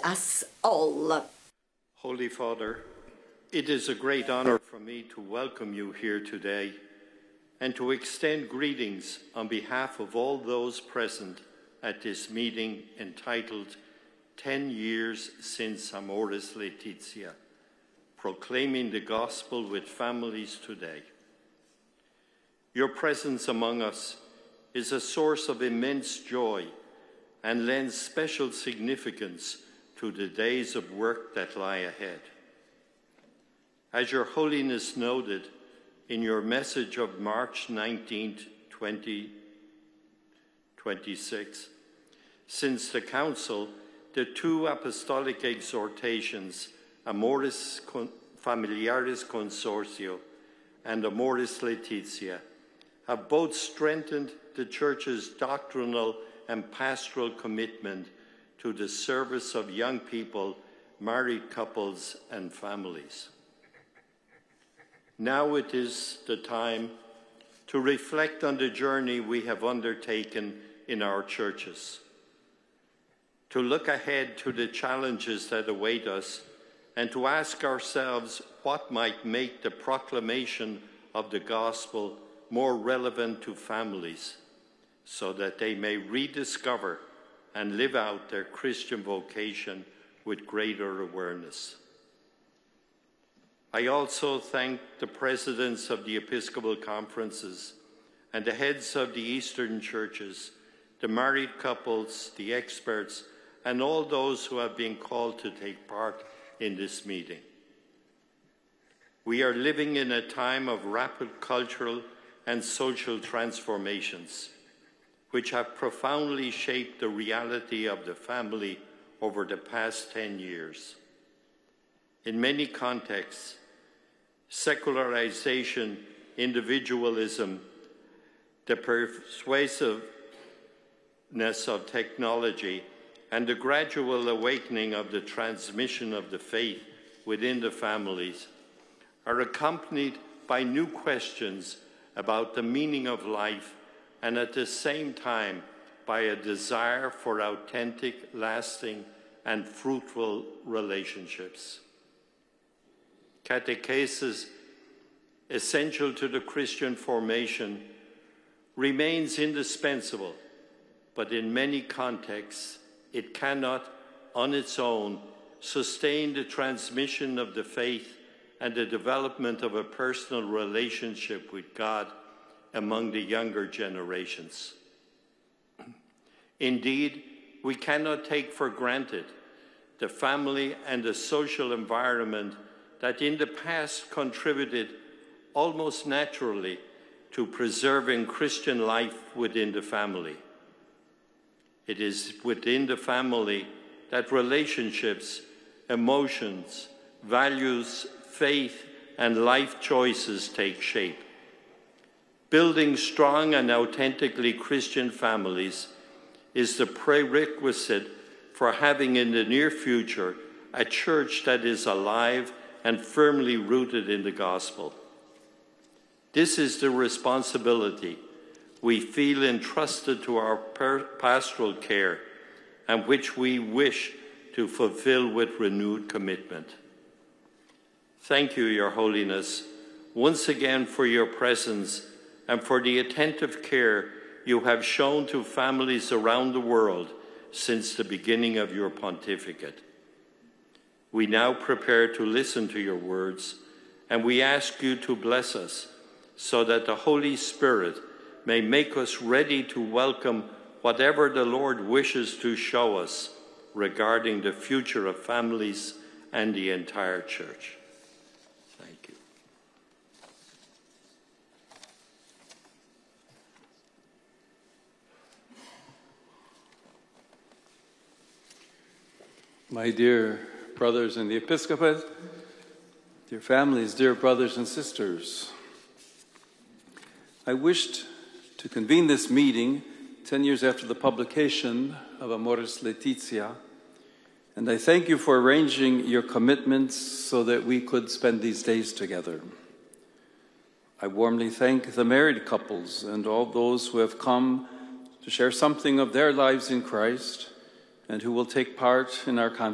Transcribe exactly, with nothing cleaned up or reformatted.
us all. Holy Father, it is a great honor for me to welcome you here today and to extend greetings on behalf of all those present at this meeting entitled ten years since Amoris Laetitia, proclaiming the gospel with families today. Your presence among us is a source of immense joy and lends special significance to the days of work that lie ahead. As Your Holiness noted in your message of March nineteenth, twenty twenty-six, since the Council, the two apostolic exhortations, Amoris Familiaris Consortio and Amoris Laetitia, have both strengthened the Church's doctrinal and pastoral commitment to the service of young people, married couples, and families. Now it is the time to reflect on the journey we have undertaken in our churches, to look ahead to the challenges that await us, and to ask ourselves what might make the proclamation of the gospel more relevant to families, so that they may rediscover and live out their Christian vocation with greater awareness. I also thank the presidents of the Episcopal conferences and the heads of the Eastern churches, the married couples, the experts, and all those who have been called to take part in this meeting. We are living in a time of rapid cultural and social transformations, which have profoundly shaped the reality of the family over the past ten years. In many contexts, secularization, individualism, the persuasiveness of technology, and the gradual awakening of the transmission of the faith within the families are accompanied by new questions about the meaning of life, and at the same time by a desire for authentic, lasting, and fruitful relationships. Catechesis, essential to the Christian formation, remains indispensable, but in many contexts, it cannot, on its own, sustain the transmission of the faith and the development of a personal relationship with God among the younger generations. Indeed, we cannot take for granted the family and the social environment that in the past contributed almost naturally to preserving Christian life within the family. It is within the family that relationships, emotions, values, faith, and life choices take shape. Building strong and authentically Christian families is the prerequisite for having in the near future a church that is alive and firmly rooted in the gospel. This is the responsibility we feel entrusted to our pastoral care and which we wish to fulfill with renewed commitment. Thank you, Your Holiness, once again for your presence and for the attentive care you have shown to families around the world since the beginning of your pontificate. We now prepare to listen to your words, and we ask you to bless us so that the Holy Spirit may make us ready to welcome whatever the Lord wishes to show us regarding the future of families and the entire Church. Thank you. My dear brothers in the Episcopate, dear families, dear brothers and sisters, I wished to convene this meeting ten years after the publication of Amoris Laetitia, and I thank you for arranging your commitments so that we could spend these days together. I warmly thank the married couples and all those who have come to share something of their lives in Christ and who will take part in our conversation.